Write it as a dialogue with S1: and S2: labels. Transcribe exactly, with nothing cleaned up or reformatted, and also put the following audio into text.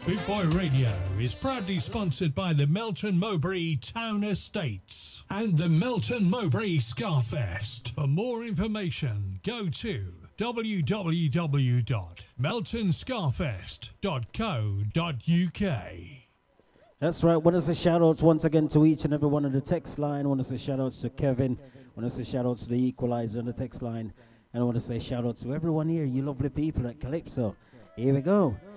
S1: Boot Boy Radio is proudly sponsored by the Melton Mowbray Town Estates and the Melton Mowbray Scarfest. For more information, go to w w w dot melton scarfest dot co dot u k.
S2: That's right. Want to say shout outs once again to each and every one on the text line. Want to say shout outs to Kevin. Want to say shout outs to the Equalizer on the text line. And I want to say shout outs to everyone here, you lovely people at Calypso. Here we go.